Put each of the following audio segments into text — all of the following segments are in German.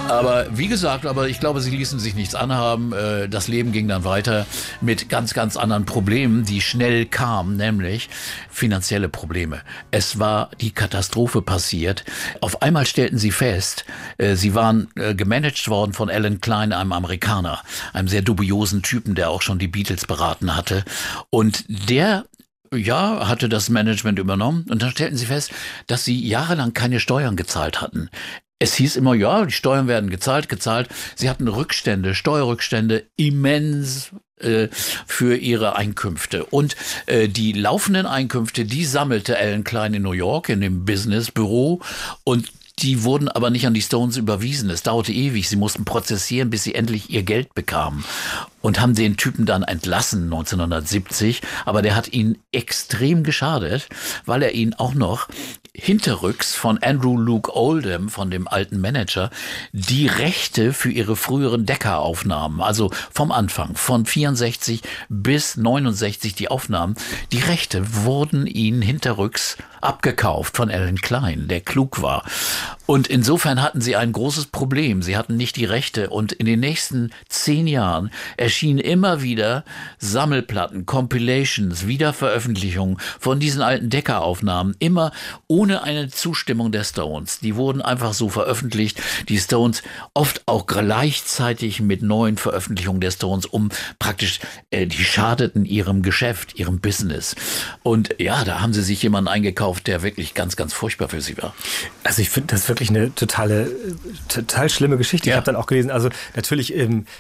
Aber wie gesagt, ich glaube, sie ließen sich nichts anhaben. Das Leben ging dann weiter mit ganz, ganz anderen Problemen, die schnell kamen, nämlich finanzielle Probleme. Es war die Katastrophe passiert. Auf einmal stellten sie fest, sie waren gemanagt worden von Alan Klein, einem Amerikaner, einem sehr dubiosen Typen, der auch schon die Beatles beraten hatte. Und der hatte das Management übernommen und dann stellten sie fest, dass sie jahrelang keine Steuern gezahlt hatten. Es hieß immer, die Steuern werden gezahlt. Sie hatten Steuerrückstände immens für ihre Einkünfte. Und die laufenden Einkünfte, die sammelte Alan Klein in New York in dem Businessbüro und die wurden aber nicht an die Stones überwiesen. Es dauerte ewig. Sie mussten prozessieren, bis sie endlich ihr Geld bekamen. Und haben den Typen dann entlassen 1970. Aber der hat ihnen extrem geschadet, weil er ihn auch noch hinterrücks von Andrew Luke Oldham, von dem alten Manager, die Rechte für ihre früheren Decca-Aufnahmen, also vom Anfang, von 64 bis 69 die Aufnahmen, die Rechte wurden ihnen hinterrücks abgekauft von Alan Klein, der klug war. Und insofern hatten sie ein großes Problem. Sie hatten nicht die Rechte und in den nächsten 10 Jahren erschienen immer wieder Sammelplatten, Compilations, Wiederveröffentlichungen von diesen alten Decca-Aufnahmen, immer ohne eine Zustimmung der Stones. Die wurden einfach so veröffentlicht. Die Stones oft auch gleichzeitig mit neuen Veröffentlichungen der Stones, praktisch, die schadeten ihrem Geschäft, ihrem Business. Und da haben sie sich jemanden eingekauft, der wirklich ganz, ganz furchtbar für sie war. Also ich finde das wirklich eine total schlimme Geschichte. Ich habe dann auch gelesen, also natürlich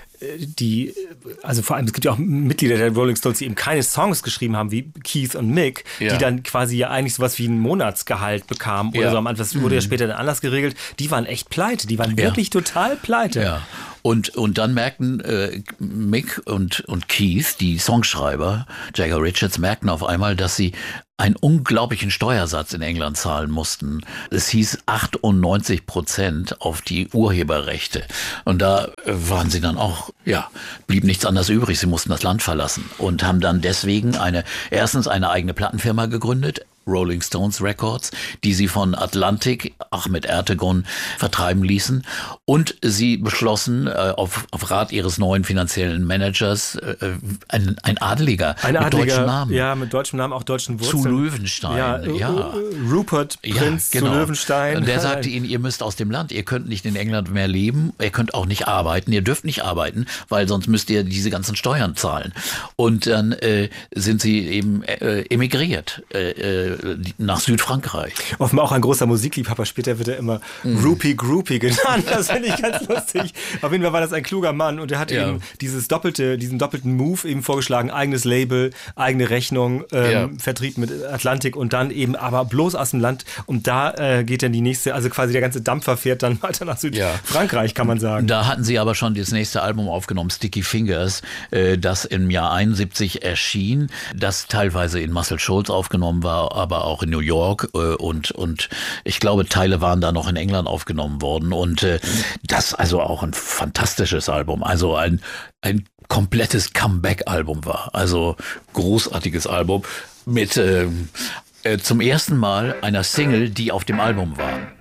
also vor allem, es gibt ja auch Mitglieder der Rolling Stones, die eben keine Songs geschrieben haben, wie Keith und Mick, die dann quasi eigentlich sowas wie ein Monatsgehalt bekamen oder so. Das wurde ja später dann anders geregelt. Die waren echt pleite, die waren wirklich total pleite. Ja. Und dann merkten Mick und Keith, die Songschreiber, Jagger Richards, merkten auf einmal, dass sie einen unglaublichen Steuersatz in England zahlen mussten. Es hieß 98% auf die Urheberrechte. Und da waren sie dann auch, blieb nichts anderes übrig. Sie mussten das Land verlassen und haben dann deswegen erstens eine eigene Plattenfirma gegründet, Rolling Stones Records, die sie von Atlantic, Ahmet Ertegun, vertreiben ließen. Und sie beschlossen, auf Rat ihres neuen finanziellen Managers, ein Adeliger mit deutschem Namen. Ja, mit deutschem Namen, auch deutschen Wurzeln. Zu Löwenstein. Rupert Prinz zu Löwenstein. Und der sagte ihnen, ihr müsst aus dem Land, ihr könnt nicht in England mehr leben, ihr könnt auch nicht arbeiten, ihr dürft nicht arbeiten, weil sonst müsst ihr diese ganzen Steuern zahlen. Und dann sind sie eben emigriert nach Südfrankreich. Offenbar auch ein großer Musikliebhaber. Später wird er immer Groupie genannt. Das finde ich ganz lustig. Auf jeden Fall war das ein kluger Mann und er hat eben diesen doppelten Move eben vorgeschlagen. Eigenes Label, eigene Rechnung, Vertrieb mit Atlantik und dann eben aber bloß aus dem Land. Und da geht dann die nächste, also quasi der ganze Dampfer fährt dann weiter nach Südfrankreich, kann man sagen. Da hatten sie aber schon das nächste Album aufgenommen, Sticky Fingers, das im Jahr 71 erschien, das teilweise in Muscle Shoals aufgenommen war, aber auch in New York und ich glaube, Teile waren da noch in England aufgenommen worden und das also auch ein fantastisches Album, also ein komplettes Comeback-Album war, also großartiges Album mit zum ersten Mal einer Single, die auf dem Album war.